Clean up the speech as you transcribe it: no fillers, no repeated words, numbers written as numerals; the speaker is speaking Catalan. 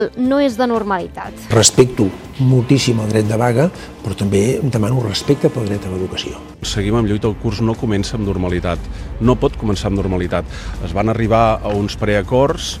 no és de normalitat. Respecto moltíssim el dret de vaga, però també demano respecte pel dret a l'educació. Seguim amb lluita, el curs no comença amb normalitat, no pot començar amb normalitat. Es van arribar a uns preacords